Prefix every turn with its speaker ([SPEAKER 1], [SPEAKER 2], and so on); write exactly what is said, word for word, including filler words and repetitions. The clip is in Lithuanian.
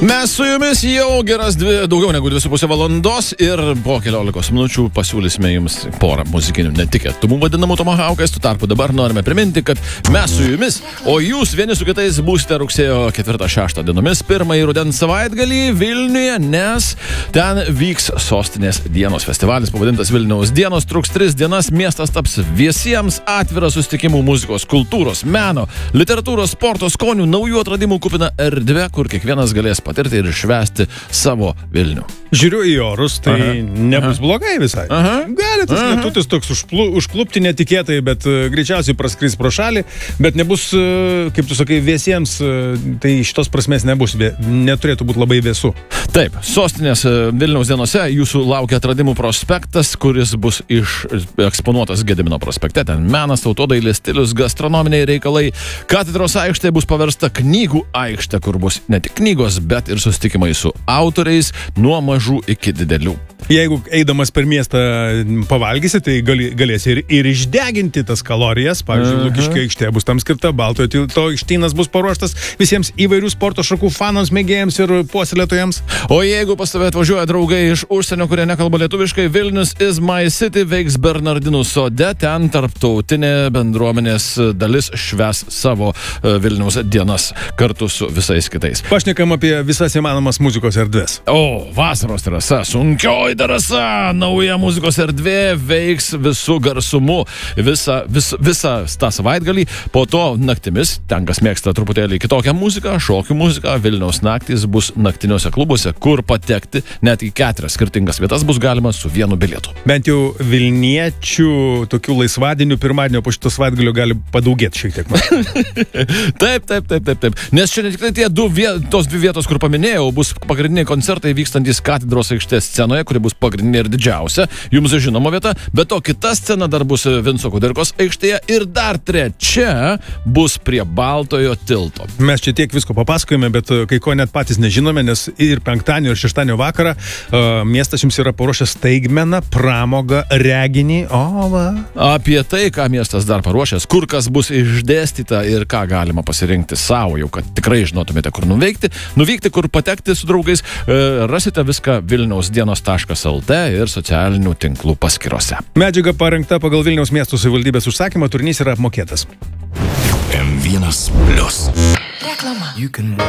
[SPEAKER 1] Mes su jumis jau geras dvi, daugiau negu dvi su pusė valandos ir po keliolikos minučių pasiūlysime jums porą muzikinių netikėtumų vadinamų tomahaukais. Tu tarpu dabar norime priminti, kad mes su jumis, o jūs vieni su kitais būsite rugsėjo ketvirtą šeštą dienomis, pirmąjį rudens savaitgalį Vilniuje, nes ten vyks sostinės dienos festivalis, pavadintas Vilniaus dienos, truks tris dienas, miestas taps visiems atviras susitikimų muzikos, kultūros, meno, literatūros, sporto, skonių, naujų atradimų kupina erdvė, kur kiekvienas galės patirti ir švęsti savo Vilnių.
[SPEAKER 2] Žiūriu į orus, tai Aha. nebus Aha. blogai visai.
[SPEAKER 1] Aha.
[SPEAKER 2] Gali tas Aha. lietutis toks užplu, užklupti netikėtai, bet uh, greičiausiai praskris pro šalį, bet nebus, uh, kaip tu sakai, vėsiems, uh, tai šitos prasmės nebus, vė, neturėtų būti labai vėsu.
[SPEAKER 1] Taip, sostinės uh, Vilniaus dienose jūsų laukia atradimų prospektas, kuris bus iš eksponuotas Gedimino prospekte. Ten menas, tautodailės stilius, gastronominiai reikalai. Katedros aikštė bus paversta knygų aikštė, kur bus ne tik knygos, bet ir susitikimai su autoriais nuo mažų iki didelių.
[SPEAKER 2] Jeigu eidamas per miestą pavalgysi, tai gali, galėsi ir, ir išdeginti tas kalorijas. Pavyzdžiui, uh-huh. Lukiškių aikštė bus tam skirta, Baltojo tilto aikštynas bus paruoštas visiems įvairių sporto šakų fanams, mėgėjams ir puoselėtojams.
[SPEAKER 1] O jeigu pas tave atvažiuoja draugai iš užsienio, kurie nekalba lietuviškai, Vilnius is my city veiks Bernardinų sode, ten tarptautinė bendruomenės dalis švęs savo Vilniaus dienas kartu su visais kitais.
[SPEAKER 2] Pašnekam apie visas įmanomas muzikos erdvės.
[SPEAKER 1] O, vasaros terasa, sunkioji terasa, nauja muzikos erdvė veiks visų garsumu visą, vis, visą tą savaitgalį. Po to naktimis, ten kas mėgsta truputėlį kitokią muziką, šokių muziką, Vilniaus naktys bus naktiniuose klubuose, kur patekti net į keturias skirtingas vietas bus galima su vienu bilietu.
[SPEAKER 2] Bent jau Vilniečių tokių laisvadienių pirmadienio po šito savaitgalio gali padaugėti šiek tiek.
[SPEAKER 1] taip, taip, taip, taip, taip. Nes čia ne tik tie du viet, tos dvi vietos, kur paminėjau, bus pagrindiniai koncertai vykstantis Katedros aikštės scenoje, kuri bus pagrindinė ir didžiausia, jums žinoma vieta, bet to kita scena dar bus Vinco Kudirkos aikštėje ir dar trečia bus prie Baltojo tilto.
[SPEAKER 2] Mes čia tiek visko papasakojame, bet kai ko net patys nežinome, nes ir penktadienio ir šeštadienio vakarą uh, miestas jums yra paruošęs staigmeną, pramogą, reginį. O, va.
[SPEAKER 1] Apie tai, ką miestas dar paruošęs, kur kas bus išdėstyta ir ką galima pasirinkti savo, jau kad tikrai žinotumėte, kur nuveikti, nuvykti, kur patekti su draugais, uh, rasite viską Vilniaus dienos taškas lt ir socialinių tinklų paskyrose.
[SPEAKER 2] Medžiaga parengta pagal Vilniaus miesto savivaldybės užsakymą, turinys yra apmokėtas.
[SPEAKER 3] M vienas plius. Reklama.